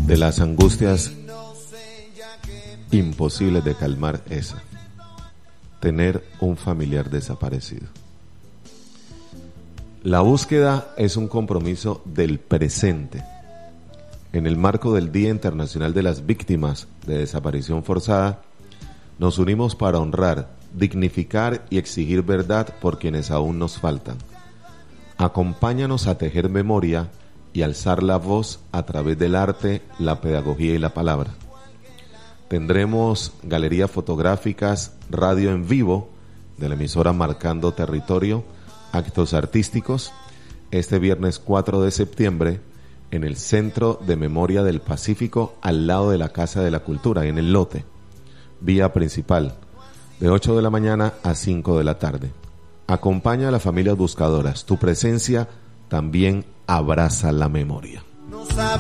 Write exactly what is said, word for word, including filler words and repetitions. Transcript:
de las angustias imposibles de calmar esa: tener un familiar desaparecido. La búsqueda es un compromiso del presente. En el marco del Día Internacional de las Víctimas de Desaparición Forzada, nos unimos para honrar, dignificar y exigir verdad por quienes aún nos faltan. Acompáñanos a tejer memoria y alzar la voz a través del arte, la pedagogía y la palabra. Tendremos galerías fotográficas, radio en vivo de la emisora Marcando Territorio, actos artísticos, este viernes cuatro de septiembre en el Centro de Memoria del Pacífico, al lado de la Casa de la Cultura, en el lote, vía principal, de ocho de la mañana a cinco de la tarde. Acompaña a las familias buscadoras. Tu presencia también abraza la memoria.